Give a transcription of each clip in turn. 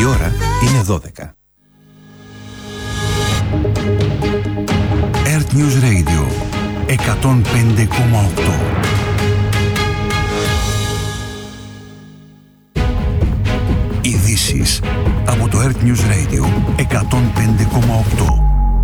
ώρα είναι 12. Earth News Radio 105,8. Ειδήσεις από το Earth News Radio 105,8.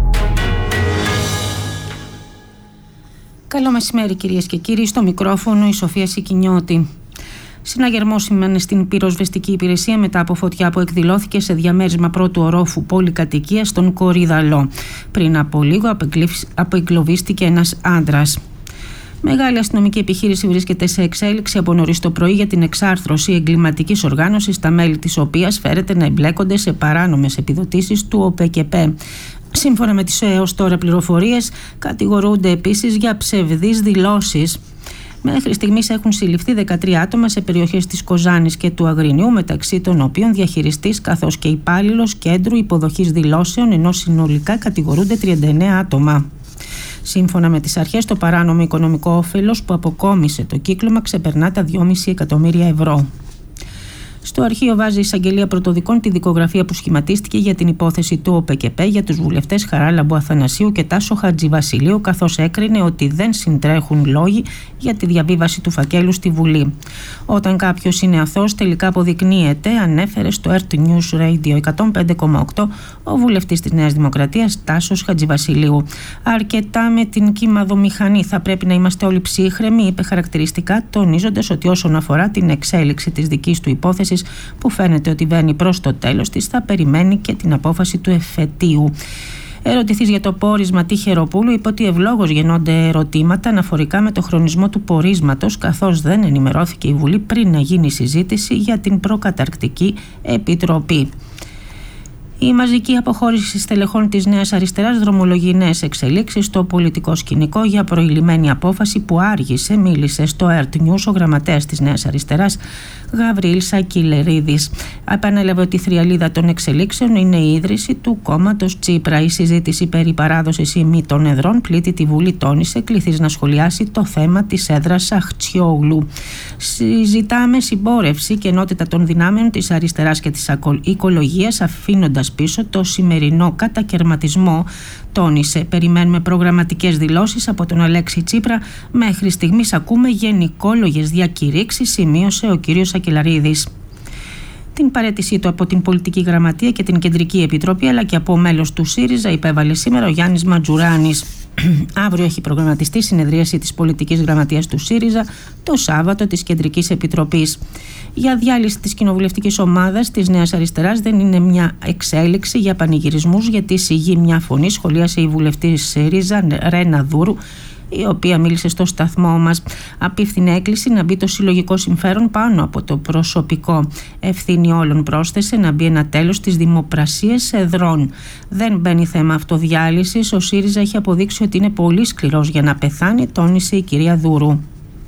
Καλό μεσημέρι κυρίες και κύριοι, στο μικρόφωνο η Σοφία Σικινιώτη. Συναγερμός σημαίνει στην πυροσβεστική υπηρεσία μετά από φωτιά που εκδηλώθηκε σε διαμέρισμα πρώτου ορόφου πολυκατοικίας στον Κορυδαλό. Πριν από λίγο αποεγκλωβίστηκε ένας άντρας. Μεγάλη αστυνομική επιχείρηση βρίσκεται σε εξέλιξη από νωρίς το πρωί για την εξάρθρωση εγκληματικής οργάνωσης, τα μέλη της οποίας φέρεται να εμπλέκονται σε παράνομες επιδοτήσεις του ΟΠΕΚΕΠΕ. Σύμφωνα με τις έως τώρα πληροφορίες, κατηγορούνται επίσης για ψευδείς δηλώσεις. Μέχρι στιγμής έχουν συλληφθεί 13 άτομα σε περιοχές της Κοζάνης και του Αγρινιού, μεταξύ των οποίων διαχειριστής καθώς και υπάλληλος κέντρου υποδοχής δηλώσεων, ενώ συνολικά κατηγορούνται 39 άτομα. Σύμφωνα με τις αρχές, το παράνομο οικονομικό όφελος που αποκόμισε το κύκλωμα ξεπερνά τα 2,5 εκατομμύρια ευρώ. Στο αρχείο βάζει η εισαγγελία πρωτοδικών τη δικογραφία που σχηματίστηκε για την υπόθεση του ΟΠΕΚΕΠΕ για τους βουλευτές Χαράλαμπου Αθανασίου και Τάσο Χατζηβασιλείου, καθώς έκρινε ότι δεν συντρέχουν λόγοι για τη διαβίβαση του φακέλου στη Βουλή. Όταν κάποιος είναι αθώος, τελικά αποδεικνύεται, ανέφερε στο Earth News Radio 105,8 ο βουλευτής της Νέας Δημοκρατίας Τάσος Χατζηβασιλείου. Αρκετά με την κυμαδομηχανή. Θα πρέπει να είμαστε όλοι ψύχρεμοι, είπε χαρακτηριστικά, τονίζοντας ότι όσον αφορά την εξέλιξη της δικής του υπόθεσης, που φαίνεται ότι βαίνει προς το τέλος της, θα περιμένει και την απόφαση του εφετείου. Ερωτηθείς για το πόρισμα Τιχεροπούλου, είπε ότι ευλόγως γεννώνται ερωτήματα αναφορικά με το χρονισμό του πορίσματος, καθώς δεν ενημερώθηκε η Βουλή πριν να γίνει συζήτηση για την προκαταρκτική επιτροπή. Η μαζική αποχώρηση στελεχών της Νέας Αριστεράς δρομολογεί νέες εξελίξεις στο πολιτικό σκηνικό για προηλημένη απόφαση που άργησε, μίλησε στο Earth News ο γραμματέας της Νέας Αριστεράς Γαβρίλ Σακυλερίδης. Επανέλαβε ότι η θριαλίδα των εξελίξεων είναι η ίδρυση του κόμματος Τσίπρα. Η συζήτηση περί παράδοσης ή μη των εδρών πλήττει τη Βουλή, τόνισε, κληθείς να σχολιάσει το θέμα της έδρας Αχτσιόγλου. Συζητάμε συμπόρευση και ενότητα των δυνάμεων της αριστεράς και της οικολογίας, αφήνοντας πίσω το σημερινό κατακερματισμό, τόνισε. Περιμένουμε προγραμματικές δηλώσεις από τον Αλέξη Τσίπρα. Μέχρι στιγμής ακούμε γενικόλογες διακηρύξεις, σημείωσε ο κύριος Σακυλαρίδης. Την παραίτησή του από την Πολιτική Γραμματεία και την Κεντρική Επιτροπή, αλλά και από μέλος του ΣΥΡΙΖΑ, υπέβαλε σήμερα ο Γιάννης Ματζουράνης. Αύριο έχει προγραμματιστεί συνεδρίαση της Πολιτικής Γραμματείας του ΣΥΡΙΖΑ, το Σάββατο της Κεντρικής Επιτροπής. Για διάλυση της κοινοβουλευτικής ομάδας της Νέας Αριστεράς δεν είναι μια εξέλιξη για πανηγυρισμούς, γιατί σιγεί μια φωνή, σχολίασε η βουλευτής ΣΥΡΙΖΑ Ρένα Δούρου, η οποία μίλησε στο σταθμό μας. Απίφθινε έκκληση να μπει το συλλογικό συμφέρον πάνω από το προσωπικό. Ευθύνη όλων, πρόσθεσε, να μπει ένα τέλος στις δημοπρασίες εδρών. Δεν μπαίνει θέμα αυτοδιάλυσης. Ο ΣΥΡΙΖΑ έχει αποδείξει ότι είναι πολύ σκληρός για να πεθάνει, τόνισε η κυρία Δούρου.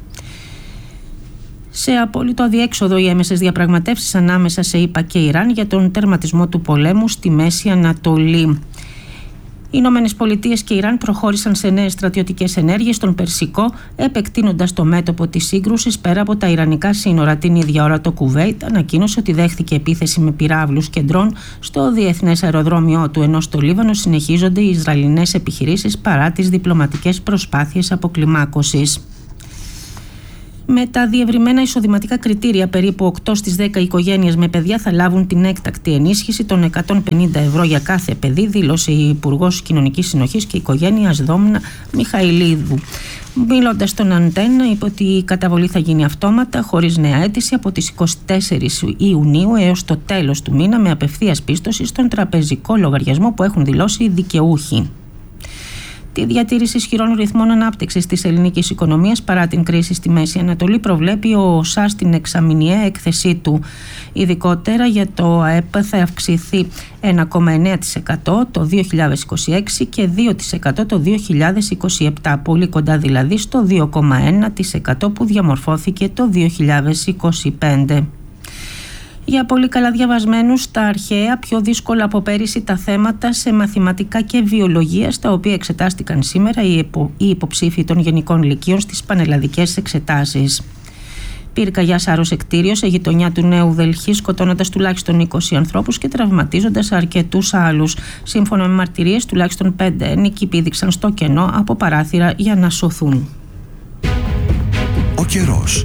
Σε απόλυτο αδιέξοδο οι έμεσες διαπραγματεύσεις ανάμεσα σε ΗΠΑ και Ιράν για τον τερματισμό του πολέμου στη Μέση Ανατολή. Οι Ηνωμένες Πολιτείες και Ιράν προχώρησαν σε νέες στρατιωτικές ενέργειες στον Περσικό, επεκτείνοντας το μέτωπο της σύγκρουσης πέρα από τα ιρανικά σύνορα. Την ίδια ώρα το Κουβέιτ ανακοίνωσε ότι δέχθηκε επίθεση με πυράβλους και ντρόν στο διεθνές αεροδρόμιό του, ενώ στο Λίβανο συνεχίζονται οι Ισραηλινές επιχειρήσεις παρά τις διπλωματικές προσπάθειες αποκλιμάκωσης. Με τα διευρυμένα εισοδηματικά κριτήρια, περίπου 8 στις 10 οικογένειες με παιδιά θα λάβουν την έκτακτη ενίσχυση των 150 ευρώ για κάθε παιδί, δήλωσε η Υπουργός Κοινωνικής Συνοχής και Οικογένειας Δόμνα Μιχαηλίδου. Μιλώντας στον Αντένα, είπε ότι η καταβολή θα γίνει αυτόματα, χωρίς νέα αίτηση, από τις 24 Ιουνίου έως το τέλος του μήνα, με απευθείας πίστοση στον τραπεζικό λογαριασμό που έχουν δηλώσει οι δικαιούχοι. Τη διατήρηση ισχυρών ρυθμών ανάπτυξης της ελληνικής οικονομίας παρά την κρίση στη Μέση Ανατολή προβλέπει ο ΟΣΑ στην εξαμηνιαία έκθεσή του. Ειδικότερα για το ΑΕΠ θα αυξηθεί 1,9% το 2026 και 2% το 2027, πολύ κοντά δηλαδή στο 2,1% που διαμορφώθηκε το 2025. Για πολύ καλά διαβασμένους στα αρχαία, πιο δύσκολα από πέρυσι τα θέματα σε μαθηματικά και βιολογία, στα οποία εξετάστηκαν σήμερα οι υποψήφοι των γενικών λυκείων στις πανελλαδικές εξετάσεις. Πυρκαγιά σάρωσε κτίριο σε γειτονιά του Νέου Δελχή, σκοτώνοντας τουλάχιστον 20 ανθρώπους και τραυματίζοντας αρκετούς άλλους. Σύμφωνα με μαρτυρίες, τουλάχιστον 5 ένικοι πήδηξαν στο κενό από παράθυρα για να σωθούν. Ο καιρός.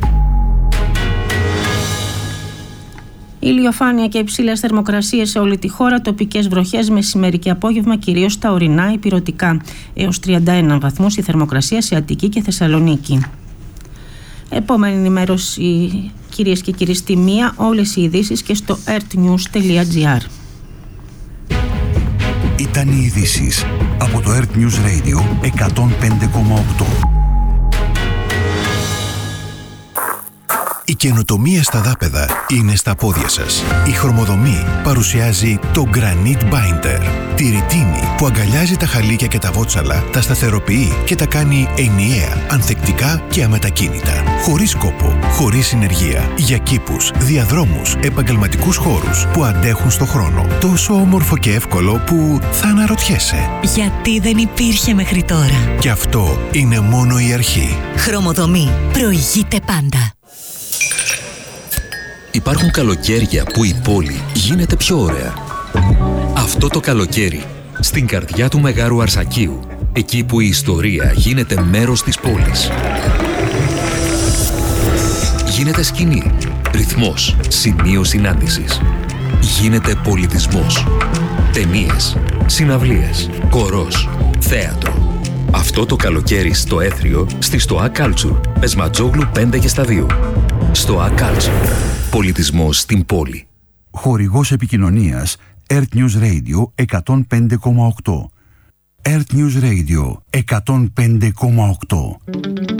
Ηλιοφάνεια και υψηλές θερμοκρασίες σε όλη τη χώρα, τοπικές βροχές μεσημέρι και απόγευμα, κυρίως στα ορεινά ηπειρωτικά. Έως 31 βαθμούς η θερμοκρασία σε Αττική και Θεσσαλονίκη. Επόμενη ενημέρωση, κυρίες και κύριοι, στη 1, όλες οι ειδήσεις και στο earthnews.gr. Ήταν οι ειδήσεις από το Earth News Radio 105,8. Η καινοτομία στα δάπεδα είναι στα πόδια σας. Η Χρωμοδομή παρουσιάζει το Granite Binder. Τη ρητίνη που αγκαλιάζει τα χαλίκια και τα βότσαλα, τα σταθεροποιεί και τα κάνει ενιαία, ανθεκτικά και αμετακίνητα. Χωρίς κόπο, χωρίς συνεργεία. Για κήπους, διαδρόμους, επαγγελματικούς χώρους που αντέχουν στο χρόνο. Τόσο όμορφο και εύκολο που θα αναρωτιέσαι. Γιατί δεν υπήρχε μέχρι τώρα. Και αυτό είναι μόνο η αρχή. Χρωμοδομή. Προηγείται πάντα. Υπάρχουν καλοκαίρια που η πόλη γίνεται πιο ωραία. Αυτό το καλοκαίρι, στην καρδιά του Μεγάρου Αρσακίου, εκεί που η ιστορία γίνεται μέρος της πόλης. Γίνεται σκηνή, ρυθμός, σημείο συνάντησης. Γίνεται πολιτισμός. Ταινίες, συναυλίες, χορός, θέατρο. Αυτό το καλοκαίρι στο Έθριο, στη Στοά Κάλτσουρ, Πεσματζόγλου 5 και στα 2. Στοά Κάλτσουρ. Πολιτισμός στην πόλη. Χορηγός επικοινωνίας Earth News Radio 105,8. Earth News Radio 105,8.